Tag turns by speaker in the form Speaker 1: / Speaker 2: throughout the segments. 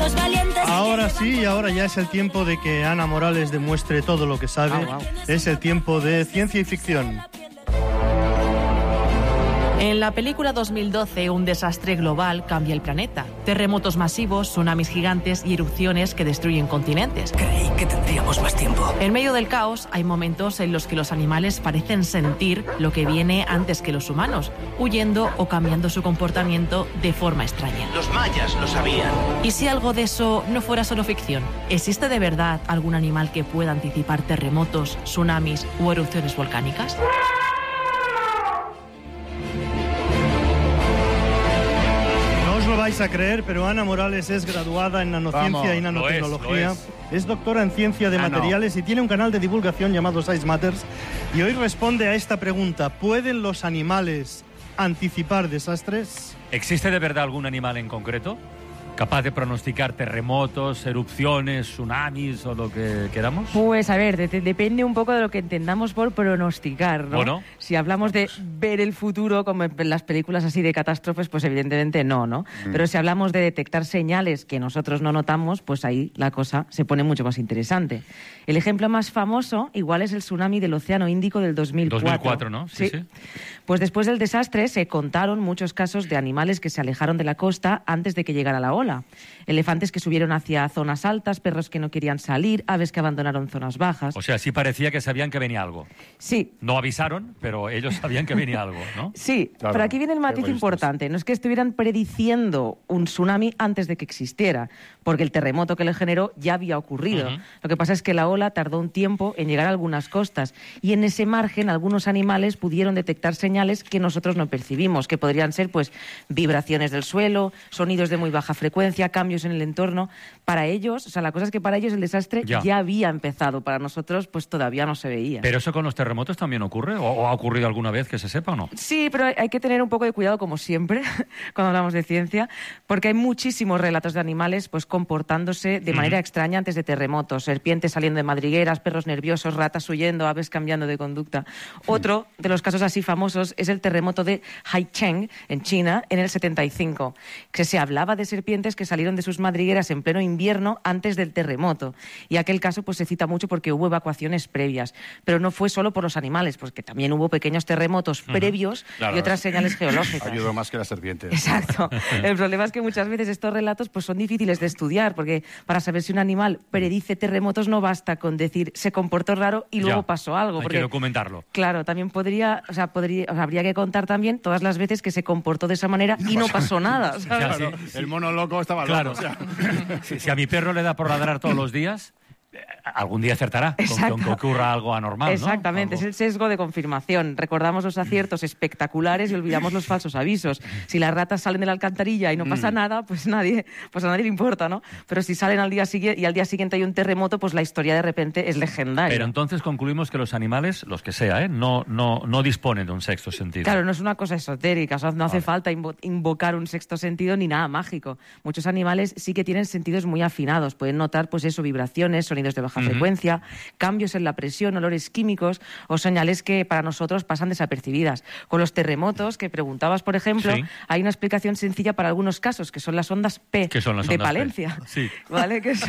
Speaker 1: los valientes.
Speaker 2: Ahora sí, ahora ya es el tiempo de que Ana Morales demuestre todo lo que sabe. Es el tiempo de ciencia y ficción.
Speaker 3: En la película 2012, un desastre global cambia el planeta. Terremotos masivos, tsunamis gigantes y erupciones que destruyen continentes.
Speaker 4: Creí que tendríamos más tiempo.
Speaker 3: En medio del caos, hay momentos en los que los animales parecen sentir lo que viene antes que los humanos, huyendo o cambiando su comportamiento de forma extraña.
Speaker 5: Los mayas lo sabían.
Speaker 3: ¿Y si algo de eso no fuera solo ficción? ¿Existe de verdad algún animal que pueda anticipar terremotos, tsunamis o erupciones volcánicas?
Speaker 2: No lo vais a creer, pero Ana Morales es graduada en nanociencia y nanotecnología. Es doctora en ciencia de materiales y tiene un canal de divulgación llamado Science Matters. Y hoy responde a esta pregunta: ¿pueden los animales anticipar desastres?
Speaker 6: ¿Existe de verdad algún animal en concreto capaz de pronosticar terremotos, erupciones, tsunamis o lo que queramos?
Speaker 7: Pues a ver, depende un poco de lo que entendamos por pronosticar, ¿no?
Speaker 6: Bueno,
Speaker 7: si hablamos de ver el futuro, como en las películas así de catástrofes, pues evidentemente no. Pero si hablamos de detectar señales que nosotros no notamos, pues ahí la cosa se pone mucho más interesante. El ejemplo más famoso igual es el tsunami del Océano Índico del 2004.
Speaker 6: 2004, ¿no? Sí.
Speaker 7: Pues después del desastre se contaron muchos casos de animales que se alejaron de la costa antes de que llegara la ola. Elefantes que subieron hacia zonas altas, perros que no querían salir, aves que abandonaron zonas bajas.
Speaker 6: O sea, sí parecía que sabían que venía algo.
Speaker 7: Sí.
Speaker 6: No avisaron, pero ellos sabían que venía algo, ¿no?
Speaker 7: Sí, claro, pero aquí viene el matiz importante. No es que estuvieran prediciendo un tsunami antes de que existiera, porque el terremoto que le generó ya había ocurrido. Lo que pasa es que la ola tardó un tiempo en llegar a algunas costas y en ese margen algunos animales pudieron detectar señales que nosotros no percibimos, que podrían ser pues vibraciones del suelo, sonidos de muy baja frecuencia, cambios en el entorno. Para ellos, o sea, la cosa es que para ellos el desastre ya había empezado, para nosotros pues todavía no se veía.
Speaker 6: ¿Pero eso con los terremotos también ocurre? ¿O ha ocurrido alguna vez que se sepa o no?
Speaker 7: Sí, pero hay que tener un poco de cuidado, como siempre, cuando hablamos de ciencia, porque hay muchísimos relatos de animales pues comportándose de manera extraña antes de terremotos. Serpientes saliendo de madrigueras, perros nerviosos, ratas huyendo, aves cambiando de conducta. Otro de los casos así famosos es el terremoto de Haicheng, en China, en el 75, que se hablaba de serpientes que salieron de sus madrigueras en pleno invierno antes del terremoto. Y aquel caso pues se cita mucho porque hubo evacuaciones previas. Pero no fue solo por los animales, porque también hubo pequeños terremotos previos y otras señales geológicas.
Speaker 8: Ayudó más que las serpientes.
Speaker 7: Exacto. El problema es que muchas veces estos relatos pues son difíciles de estudiar, porque para saber si un animal predice terremotos no basta con decir se comportó raro y luego pasó algo.
Speaker 6: Hay que documentarlo.
Speaker 7: Claro, también habría que contar también todas las veces que se comportó de esa manera y no pasó nada. ¿Sabes?
Speaker 8: Claro, el mono loco estaba loco.
Speaker 6: Claro. O sea. Si a mi perro le da por ladrar todos los días, algún día acertará con que ocurra algo anormal, ¿no?
Speaker 7: Exactamente, es el sesgo de confirmación. Recordamos los aciertos espectaculares y olvidamos los falsos avisos. Si las ratas salen de la alcantarilla y no pasa nada, pues a nadie le importa, ¿no? Pero si salen al día siguiente y al día siguiente hay un terremoto, pues la historia de repente es legendaria.
Speaker 6: Pero entonces concluimos que los animales, los que sea, no disponen de un sexto sentido.
Speaker 7: Claro, no es una cosa esotérica, o sea, no hace falta invocar un sexto sentido ni nada mágico. Muchos animales sí que tienen sentidos muy afinados, pueden notar pues eso, vibraciones, sonidos de baja frecuencia, cambios en la presión, olores químicos o señales que para nosotros pasan desapercibidas. Con los terremotos que preguntabas, por ejemplo, hay una explicación sencilla para algunos casos, que son las ondas P de Palencia.
Speaker 6: Sí.
Speaker 7: ¿Vale?
Speaker 6: ¿Qué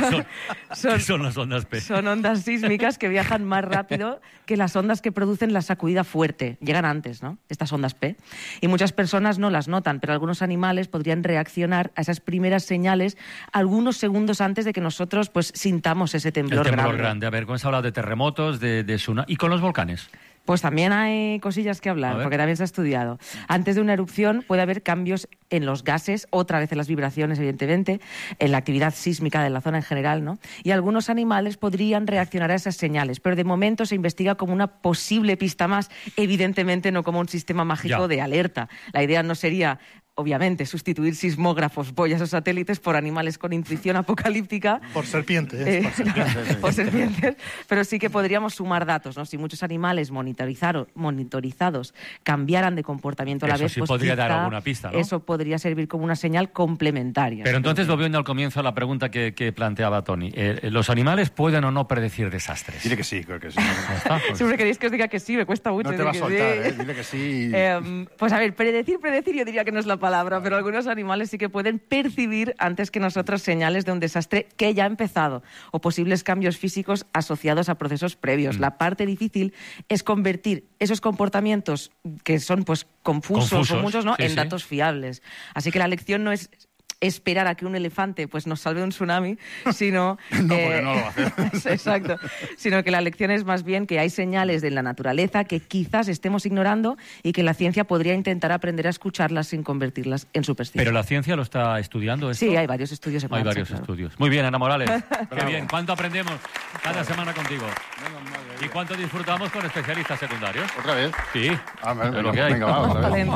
Speaker 6: son las ondas P?
Speaker 7: Son ondas sísmicas que viajan más rápido que las ondas que producen la sacudida fuerte. Llegan antes, ¿no? Estas ondas P. Y muchas personas no las notan, pero algunos animales podrían reaccionar a esas primeras señales algunos segundos antes de que nosotros pues sintamos ese temblor grande.
Speaker 6: A ver, ¿cómo se ha hablado de terremotos, de tsunami? ¿Y con los volcanes?
Speaker 7: Pues también hay cosillas que hablar, porque también se ha estudiado. Antes de una erupción puede haber cambios en los gases, otra vez en las vibraciones, evidentemente, en la actividad sísmica de la zona en general, ¿no? Y algunos animales podrían reaccionar a esas señales, pero de momento se investiga como una posible pista más, evidentemente no como un sistema mágico de alerta. La idea no sería obviamente, sustituir sismógrafos, boyas o satélites por animales con intuición apocalíptica.
Speaker 2: Por serpientes.
Speaker 7: Por serpientes. Pero sí que podríamos sumar datos, ¿no? Si muchos animales monitorizados cambiaran de comportamiento a la vez,
Speaker 6: eso sí
Speaker 7: pues
Speaker 6: podría dar alguna pista, ¿no?
Speaker 7: Eso podría servir como una señal complementaria.
Speaker 6: Pero entonces, volviendo al comienzo a la pregunta que planteaba Toni, ¿los animales pueden o no predecir desastres?
Speaker 8: Dile que sí, creo que sí.
Speaker 7: Siempre queréis que os diga que sí, me cuesta mucho.
Speaker 8: No te va a soltar, dile que sí.
Speaker 7: Pues a ver, predecir yo diría que no es la palabra. palabra, pero algunos animales sí que pueden percibir antes que nosotros señales de un desastre que ya ha empezado o posibles cambios físicos asociados a procesos previos. La parte difícil es convertir esos comportamientos que son pues confusos o muchos, ¿no? en datos fiables. Así que la lección no es esperar a que un elefante pues nos salve de un tsunami, sino
Speaker 8: porque no lo va a hacer.
Speaker 7: Exacto, sino que la lección es más bien que hay señales de la naturaleza que quizás estemos ignorando y que la ciencia podría intentar aprender a escucharlas sin convertirlas en superstición.
Speaker 6: ¿Pero la ciencia lo está estudiando esto?
Speaker 7: Sí, hay varios estudios en marcha.
Speaker 6: Hay varios estudios. Muy bien, Ana Morales. Qué bien. ¿Cuánto aprendemos cada semana contigo? ¿Y cuánto disfrutamos con especialistas secundarios?
Speaker 8: ¿Otra vez?
Speaker 6: Sí.
Speaker 8: Venga,
Speaker 6: lo que hay.
Speaker 8: Venga, vamos.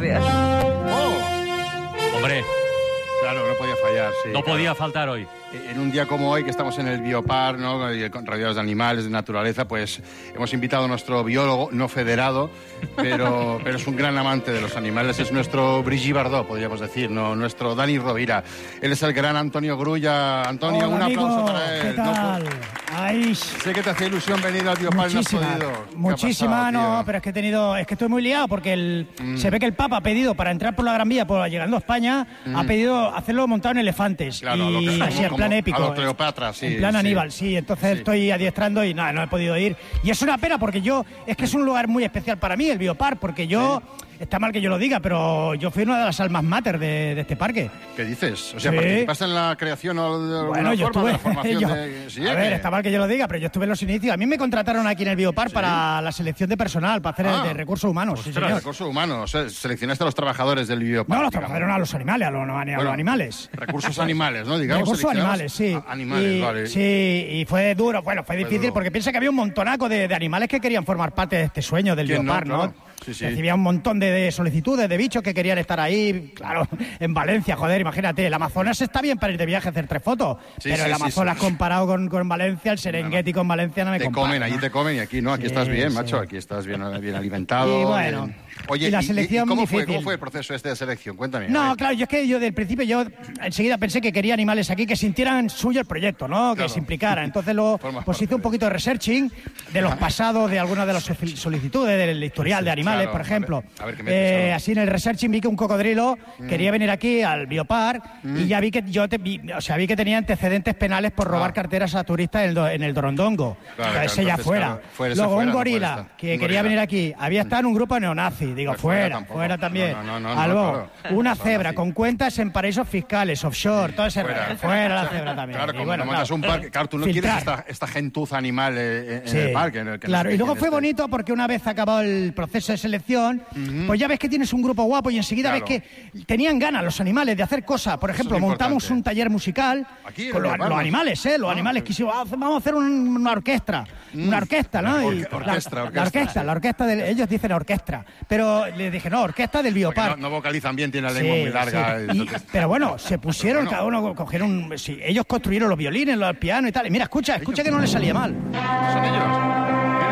Speaker 6: Hombre.
Speaker 8: Claro, no podía fallar, sí.
Speaker 6: No podía faltar hoy.
Speaker 8: En un día como hoy, que estamos en el Biopar, ¿no? Con rodeados de animales, de naturaleza, pues hemos invitado a nuestro biólogo, no federado, pero es un gran amante de los animales. Es nuestro Brigitte Bardot, podríamos decir, ¿no? Nuestro Dani Rovira. Él es el gran Antonio Grulla. Antonio,
Speaker 1: hola,
Speaker 8: un aplauso
Speaker 1: amigo.
Speaker 8: para él.
Speaker 1: ¿Qué tal?
Speaker 8: Ay, sé que te hacía ilusión venir al Biopar y no has podido.
Speaker 1: Muchísima, no, pero es que estoy muy liado porque se ve que el Papa ha pedido para entrar por la Gran Vía, llegando a España, ha pedido hacerlo montado en elefantes.
Speaker 8: Claro,
Speaker 1: y así, en plan épico.
Speaker 8: A lo Cleopatra, sí.
Speaker 1: En plan Aníbal, sí. Entonces estoy adiestrando y no he podido ir. Y es una pena porque es que es un lugar muy especial para mí, el Biopar, porque yo... Sí. Está mal que yo lo diga, pero yo fui una de las almas mater de este parque.
Speaker 8: ¿Qué dices? O sea, ¿participaste en la creación o de alguna forma de la formación
Speaker 1: ¿Sí? A ver, está mal que yo lo diga, pero yo estuve en los inicios. A mí me contrataron aquí en el Biopar para la selección de personal, para hacer de recursos humanos.
Speaker 8: Ostras, sí, recursos humanos. O sea, seleccionaste a los trabajadores del Biopar.
Speaker 1: No, los trabajadores a los animales, a los animales.
Speaker 8: Recursos animales, ¿no? Digamos,
Speaker 1: recursos animales, sí.
Speaker 8: Animales, vale.
Speaker 1: Sí, y fue duro. Bueno, fue difícil porque piensa que había un montonaco de animales que querían formar parte de este sueño del Biopar, ¿no? Claro. Sí. Recibía un montón de solicitudes de bichos que querían estar ahí, claro, en Valencia, joder, imagínate, el Amazonas está bien para ir de viaje a hacer 3 fotos, pero el Amazonas comparado con Valencia, el Serengeti con Valencia no me compara.
Speaker 8: Allí te comen y aquí no, aquí estás bien, macho, aquí estás bien alimentado.
Speaker 1: Y bueno...
Speaker 8: Oye,
Speaker 1: y la selección
Speaker 8: ¿cómo fue el proceso de selección? Cuéntame.
Speaker 1: No, claro, yo del principio enseguida pensé que quería animales aquí que sintieran suyo el proyecto, ¿no? Que se implicaran. Entonces luego hice un poquito de researching de los pasados de algunas de las solicitudes del historial de animales, por ejemplo.
Speaker 8: A ver,
Speaker 1: así en el researching vi que un cocodrilo quería venir aquí al Biopar y ya vi que vi que tenía antecedentes penales por robar carteras a turistas en el Dorondongo. Ese ya fuera. Luego un gorila que quería venir aquí, había estado en un grupo neonazi. Digo, fuera también. Luego, una cebra con cuentas en paraísos fiscales, offshore, todo ese fuera la cebra también.
Speaker 8: Claro, como montas un parque, claro, tú no quieres esta gentuza animal en el parque.
Speaker 1: Claro, y luego fue bonito porque una vez acabado el proceso de selección, pues ya ves que tienes un grupo guapo y enseguida ves que tenían ganas los animales de hacer cosas. Por ejemplo, montamos un taller musical con los animales, los animales quisimos, vamos a hacer una orquesta. Una orquesta, ¿no? La orquesta ellos dicen orquesta. Pero le dije, no, orquesta del Biopar.
Speaker 8: No vocalizan bien, tiene la lengua muy larga.
Speaker 1: Pero bueno, se pusieron, cada uno cogieron... ellos construyeron los violines, los pianos y tal. Y mira, escucha que no les salía mal.
Speaker 8: ¿Son ellos?